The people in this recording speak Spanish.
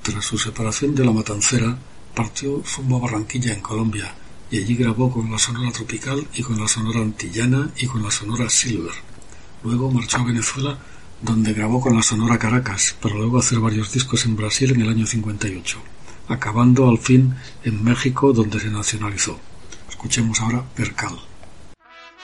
Tras su separación de La Matancera, partió rumbo a Barranquilla, en Colombia, y allí grabó con la Sonora Tropical y con la Sonora Antillana y con la Sonora Silver. Luego marchó a Venezuela, donde grabó con la Sonora Caracas, para luego hacer varios discos en Brasil en el año 58, acabando al fin en México, donde se nacionalizó. Escuchemos ahora Percal.